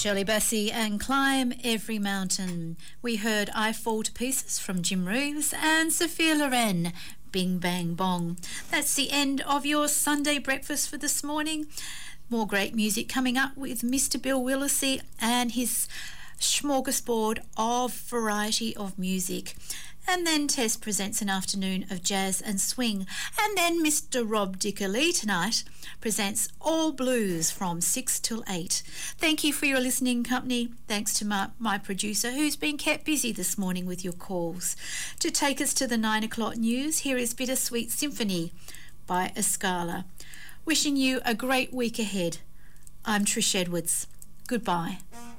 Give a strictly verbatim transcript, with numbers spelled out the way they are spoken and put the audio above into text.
Shirley Bassey and Climb Every Mountain. We heard I Fall to Pieces from Jim Reeves and Sophia Loren, Bing Bang Bong. That's the end of your Sunday breakfast for this morning. More great music coming up with Mister Bill Willisey and his smorgasbord of variety of music. And then Tess presents an afternoon of jazz and swing. And then Mister Rob Dickerley tonight presents All Blues from six till eight. Thank you for your listening company. Thanks to my, my producer, who's been kept busy this morning with your calls. To take us to the nine o'clock news, here is Bittersweet Symphony by Escala. Wishing you a great week ahead. I'm Trish Edwards. Goodbye.